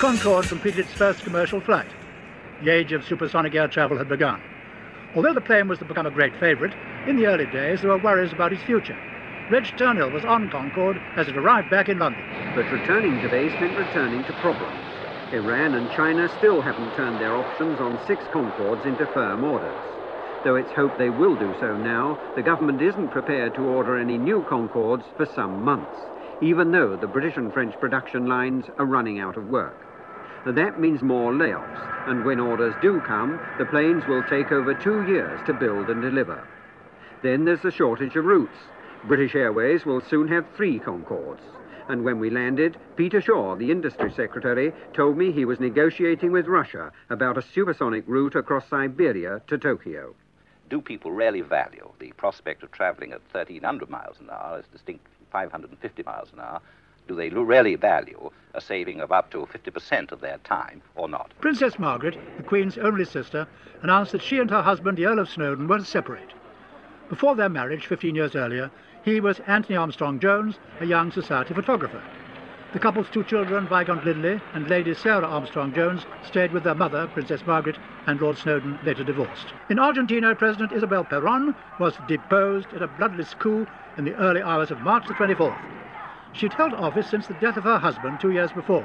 Concorde completed its first commercial flight. The age of supersonic air travel had begun. Although the plane was to become a great favourite, in the early days there were worries about its future. Reg Turnhill was on Concorde as it arrived back in London. But returning to base meant returning to problems. Iran and China still haven't turned their options on 6 Concordes into firm orders. Though it's hoped they will do so now, the government isn't prepared to order any new Concordes for some months, even though the British and French production lines are running out of work. That means more layoffs, and when orders do come, the planes will take over 2 years to build and deliver. Then there's the shortage of routes. British Airways will soon have 3 Concordes. And when we landed, Peter Shaw, the Industry Secretary, told me he was negotiating with Russia about a supersonic route across Siberia to Tokyo. Do people really value the prospect of travelling at 1,300 miles an hour as distinct from 550 miles an hour? Do they really value a saving of up to 50% of their time or not? Princess Margaret, the Queen's only sister, announced that she and her husband, the Earl of Snowdon, were to separate. Before their marriage, 15 years earlier, he was Anthony Armstrong-Jones, a young society photographer. The couple's 2 children, Viscount Lindley and Lady Sarah Armstrong-Jones, stayed with their mother, Princess Margaret, and Lord Snowdon later divorced. In Argentina, President Isabel Perón was deposed in a bloodless coup in the early hours of March the 24th. She'd held office since the death of her husband 2 years before.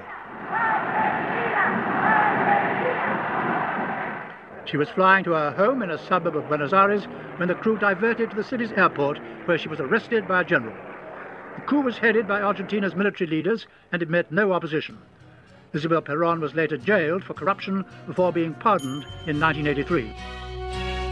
She was flying to her home in a suburb of Buenos Aires when the crew diverted to the city's airport, where she was arrested by a general. The coup was headed by Argentina's military leaders, and it met no opposition. Isabel Perón was later jailed for corruption before being pardoned in 1983.